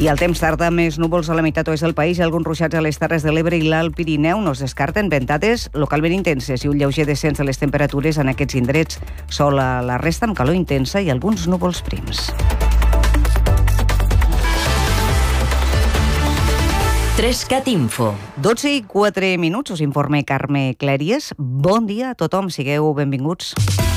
I el temps tarda, més núvols a la meitat oest del país i alguns ruixats a les Terres de l'Ebre i l'Alt Pirineu. No es descarten ventades localment intenses i un lleuger descens de les temperatures en aquests indrets. Sol a la resta amb calor intensa i alguns núvols prims. 3CAT Info. 12:04, us informa Carme Clèries. Bon dia a tothom, sigueu benvinguts.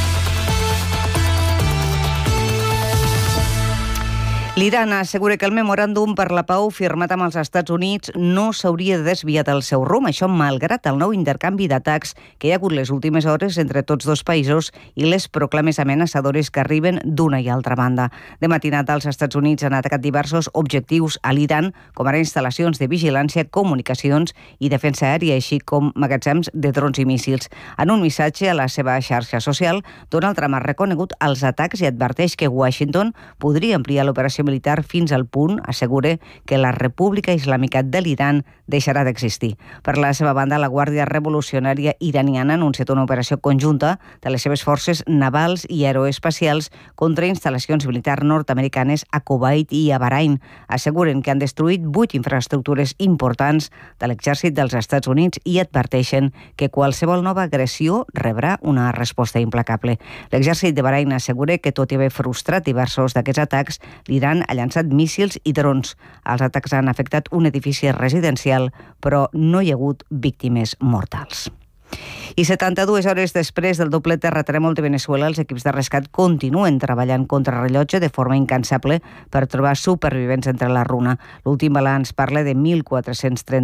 L'Iran assegura que el memoràndum per la pau firmat amb els Estats Units no s'hauria de desviar del seu rumb, això malgrat el nou intercanvi d'atacs que hi ha hagut les últimes hores entre tots dos països i les proclames amenaçadores que arriben d'una i altra banda. De matinat, els Estats Units han atacat diversos objectius a l'Iran, com ara instal·lacions de vigilància, comunicacions i defensa aèria, així com magatzems de drons i míssils. En un missatge a la seva xarxa social, Donald Trump ha reconegut els atacs i adverteix que Washington podria ampliar l'operació militar fins al punt, assegura, que la República Islàmica de l'Iran deixarà d'existir. Per la seva banda, la Guàrdia Revolucionària Iraniana ha anunciat una operació conjunta de les seves forces navals i aeroespacials contra instal·lacions militars nord-americanes a Kuwait i a Bahrain. Asseguren que han destruït 8 infraestructures importants de l'exèrcit dels Estats Units i adverteixen que qualsevol nova agressió rebrà una resposta implacable. L'exèrcit de Bahrain assegura que, tot i haver frustrat diversos d'aquests atacs, l'Iran ha llançat míssils i drons. Els atacs han afectat un edifici residencial, però no hi ha hagut víctimes mortals. I 72 hores després del doble terratrèmol de Venezuela, els equips de rescat continuen treballant contra rellotge de forma incansable per trobar supervivents entre la runa. L'últim balanç parla de 1.430